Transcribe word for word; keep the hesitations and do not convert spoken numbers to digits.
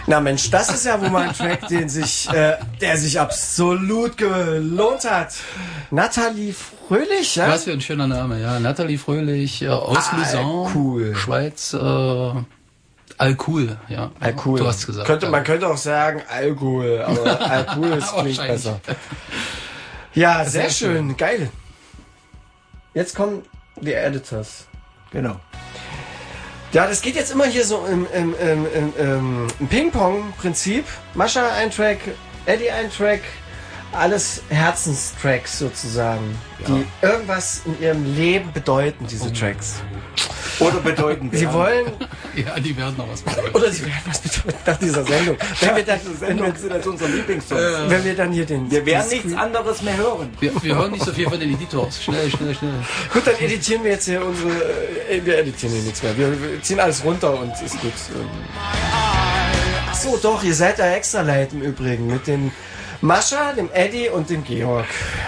Na Mensch, das ist ja wohl mal ein Track, den sich, äh, der sich absolut gelohnt hat. Nathalie Fröhlich, ja? Was für ein schöner Name, ja. Nathalie Fröhlich, äh, aus Lausanne, cool. Schweiz, äh, Alkohol, ja. Alkohol. Du hast gesagt. Könnte, ja. Man könnte auch sagen Alkohol, aber Alkohol ist klingt besser. Ja, sehr, sehr schön. schön, geil. Jetzt kommen die Editors. Genau. Ja, das geht jetzt immer hier so im, im, im, im, im Ping-Pong-Prinzip. Mascha ein Track, Eddie ein Track, alles Herzenstracks sozusagen, ja. die irgendwas in ihrem Leben bedeuten, diese oh. Tracks. Oder bedeuten Sie wollen... Ja, die werden noch was bedeuten. Oder sie werden was bedeuten nach dieser Sendung. Wenn wir dann, Sendung wenn wir, sind das unser Lieblingssong. Äh, wenn wir dann hier den... Wir werden nichts anderes mehr hören. Wir, wir hören nicht so viel von den Editors. Schnell, schnell, schnell. Gut, dann editieren wir jetzt hier unsere... Äh, wir editieren hier nichts mehr. Wir, wir ziehen alles runter und ist gut. Ach so, doch, ihr seid da extra leid im Übrigen mit den Mascha, dem Eddie und dem Georg.